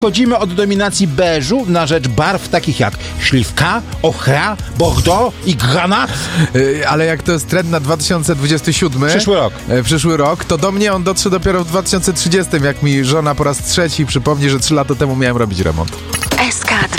Chodzimy od dominacji beżu na rzecz barw takich jak śliwka, ochra, bordeaux i granat. Ale jak to jest trend na 2027, przyszły rok, to do mnie on dotrze dopiero w 2030, jak mi żona po raz trzeci przypomni, że 3 lata temu miałem robić remont. SK2